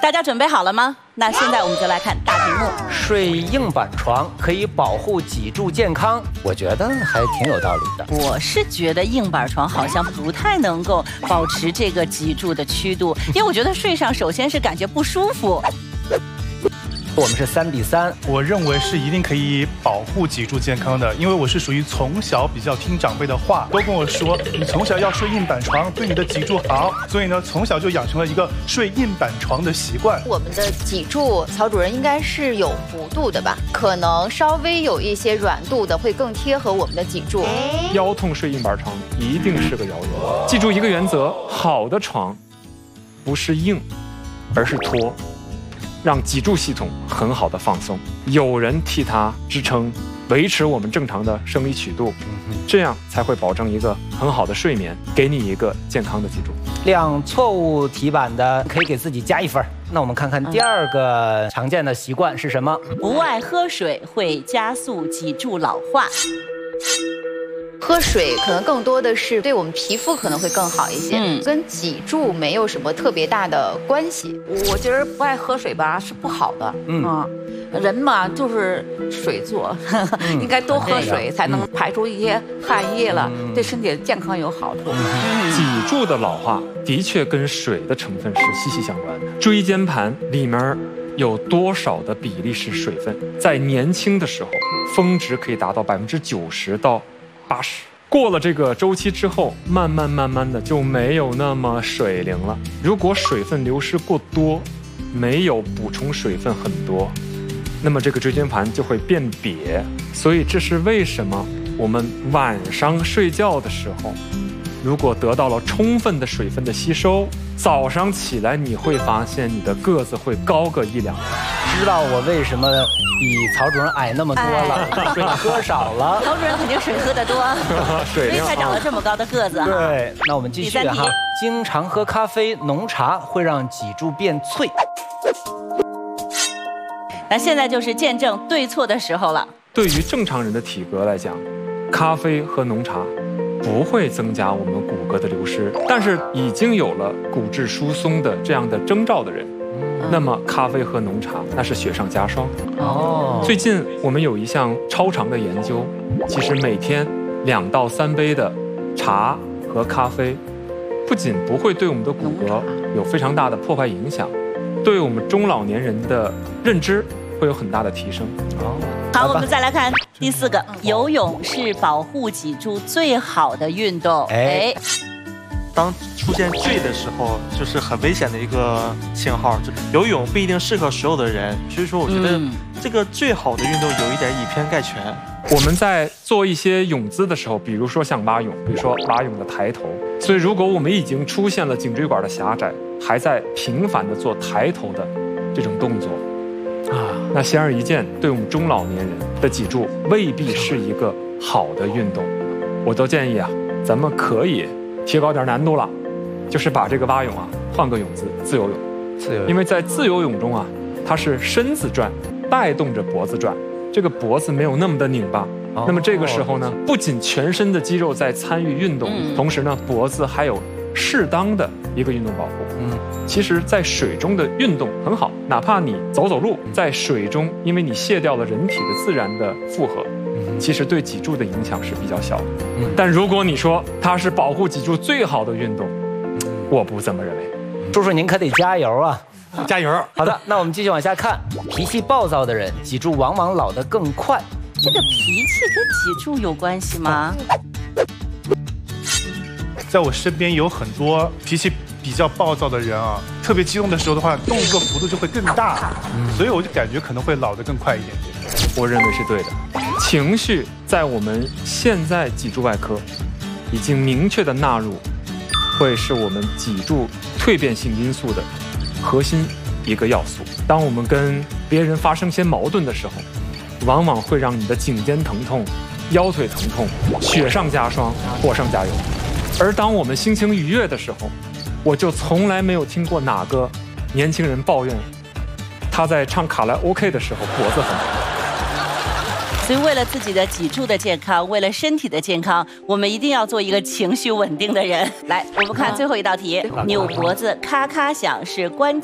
大家准备好了吗？那现在我们就来看大题目。 睡硬板床可以保护脊柱健康，我觉得还挺有道理的。 我是觉得硬板床好像不太能够保持这个脊柱的曲度，因为我觉得睡上首先是感觉不舒服。 我们是3比3， 我认为是一定可以保护脊柱健康的，因为我是属于从小比较听长辈的话，都跟我说你从小要睡硬板床，对你的脊柱好，所以呢，从小就养成了一个睡硬板床的习惯。 我们的脊柱，曹主任应该是有弧度的吧？可能稍微有一些软度的，会更贴合我们的脊柱。 腰痛睡硬板床一定是个谣言。记住一个原则：好的床不是硬，而是拖。让脊柱系统很好的放松，有人替它支撑，维持我们正常的生理曲度，这样才会保证一个很好的睡眠，给你一个健康的脊柱。 亮错误题板的可以给自己加1分。那我们看看第2个常见的习惯是什么？ 不爱喝水会加速脊柱老化。 喝水可能更多的是对我们皮肤可能会更好一些，跟脊柱没有什么特别大的关系。 我觉得不爱喝水吧是不好的，人嘛就是水做，应该多喝水才能排出一些汗液了，对身体的健康有好处。 脊柱的老化的确跟水的成分是息息相关的。椎间盘里面有多少的比例是水分？在年轻的时候，峰值可以达到90%到80%，过了这个周期之后，慢慢的就没有那么水灵了。如果水分流失过多，没有补充水分很多，那么这个椎间盘就会变瘪。所以这是为什么我们晚上睡觉的时候，如果得到了充分的水分的吸收，早上起来你会发现你的个子会高个1-2厘。 知道我为什么比曹主任矮那么多了，水喝少了。 曹主任肯定水喝得多，所以才长了这么高的个子哈。 对，那我们继续哈。经常喝咖啡、浓茶会让脊柱变脆。 那现在就是见证对错的时候了。 对于正常人的体格来讲，咖啡和浓茶不会增加我们骨骼的流失，但是已经有了骨质疏松的这样的征兆的人，那么咖啡和浓茶那是雪上加霜。最近我们有一项超长的研究，其实每天2到3杯的茶和咖啡，不仅不会对我们的骨骼有非常大的破坏影响，对我们中老年人的认知会有很大的提升。 好，我们再来看第4个，游泳是保护脊柱最好的运动。 当出现坠的时候，就是很危险的一个信号。就游泳不一定适合所有的人，所以说我觉得这个最好的运动有一点以偏概全。 我们在做一些泳姿的时候，比如说像蛙泳，比如说蛙泳的抬头，所以如果我们已经出现了颈椎管的狭窄，还在频繁的做抬头的这种动作，那显而易见，对我们中老年人的脊柱未必是一个好的运动。我都建议咱们可以提高点难度了，就是把这个蛙泳换个泳姿，自由泳。因为在自由泳中它是身子转，带动着脖子转，这个脖子没有那么的拧巴。那么这个时候呢，不仅全身的肌肉在参与运动，同时呢，脖子还有适当的一个运动保护。其实，在水中的运动很好，哪怕你走路，在水中，因为你卸掉了人体的自然的负荷，其实对脊柱的影响是比较小的。但如果你说它是保护脊柱最好的运动，我不这么认为。 叔叔您可得加油啊！ 加油！ 好的，那我们继续往下看，脾气暴躁的人，脊柱往往老得更快。 这个脾气跟脊柱有关系吗？ 在我身边有很多脾气比较暴躁的人特别激动的时候的话，动作幅度就会更大，所以我就感觉可能会老得更快一点点。 我认为是对的。情绪在我们现在脊柱外科已经明确的纳入，会是我们脊柱蜕变性因素的核心一个要素。当我们跟别人发生些矛盾的时候，往往会让你的颈肩疼痛、腰腿疼痛，雪上加霜，火上加油。而当我们心情愉悦的时候，我就从来没有听过哪个年轻人抱怨他在唱卡拉 OK 的时候脖子很疼。 所以为了自己的脊柱的健康，为了身体的健康，我们一定要做一个情绪稳定的人。来，我们看最后一道题，扭脖子咔咔响是关